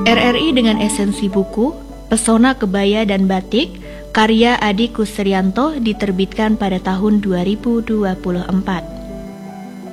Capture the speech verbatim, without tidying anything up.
R R I dengan esensi buku, pesona kebaya dan batik, karya Adi Kusrianto diterbitkan pada tahun dua ribu dua puluh empat.